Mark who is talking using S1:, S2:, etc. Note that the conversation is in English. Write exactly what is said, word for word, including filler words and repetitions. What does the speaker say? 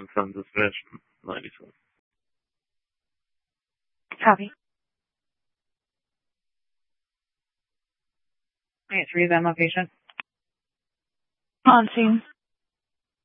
S1: Sons Dispatch ninety-seven.
S2: Copy. Okay, three of them location.
S3: On scene.